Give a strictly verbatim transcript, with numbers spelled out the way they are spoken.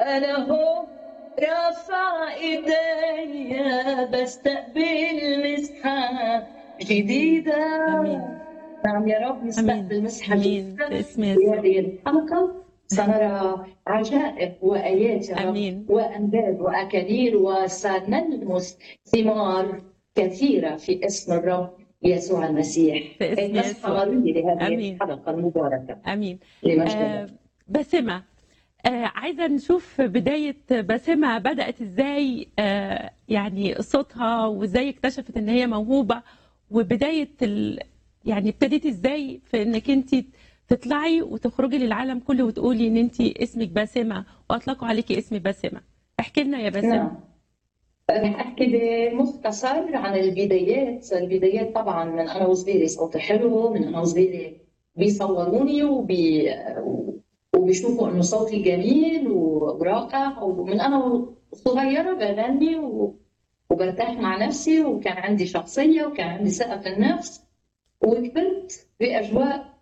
أنا هو رافع إيدي بستقبل مسحة جديدة. امين نعم يا رب، امين نستقبل مسحة امين جديدة باسم في يسوع. هذه الحلقة. سنرى عجائب وآيات يا رب، امين وأمجاد وأكاليل، وسنلمس ثمار كثيرة في اسم الرب يسوع المسيح. باسم مسحة يسوع. غريبة لهذه امين الحلقة المباركة امين. لمجد آه الله. بسمة، آه عايزة نشوف بداية بسمة بدأت ازاي، آه يعني صوتها، وازاي اكتشفت ان هي موهوبة، وبداية ال... يعني ابتديت ازاي في انك انت تطلعي وتخرجي للعالم كله وتقولي ان انت اسمك بسمة واطلقوا عليكي اسم بسمة. احكي لنا يا بسمة. نعم، رح أحكي بمختصر عن البدايات. البدايات طبعا من أنا وصغيرة صوتي حلو، من أنا وصغيرة بيصوروني وبي وبيشوفوا إنه صوتي جميل ورائع، ومن أنا صغيرة بغني و- وبرتاح مع نفسي، وكان عندي شخصية وكان عندي ثقة في النفس. وكبرت بأجواء